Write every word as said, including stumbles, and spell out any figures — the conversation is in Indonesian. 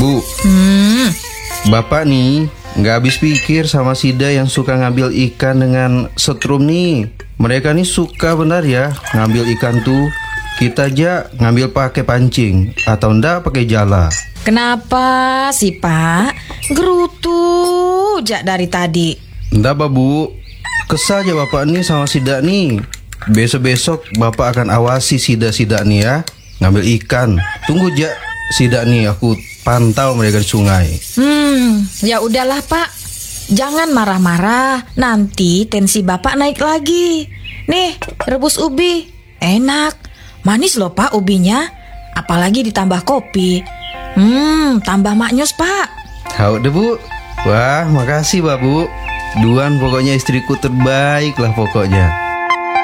Bu, Hmm, Bapak nih nggak habis pikir sama Sida yang suka ngambil ikan dengan setrum nih. Mereka nih suka benar ya ngambil ikan tuh. Kita aja ngambil pakai pancing atau ndak pakai jala. kenapa sih Pak? Gerutu jak dari tadi. Ndak Pak Bu, kesal aja Bapak nih sama Sida nih. Besok-besok Bapak akan awasi Sida-Sida nih ya ngambil ikan. Tunggu aja Sida nih, aku pantau mereka di sungai. Hmm, ya udahlah Pak. Jangan marah-marah, nanti tensi Bapak naik lagi. Nih, rebus ubi. Enak. Manis loh Pak ubinya. Apalagi ditambah kopi. Hmm, tambah maknyus Pak. Hau deh Bu. Wah, makasih Pak Bu. Duan pokoknya istriku terbaik lah pokoknya.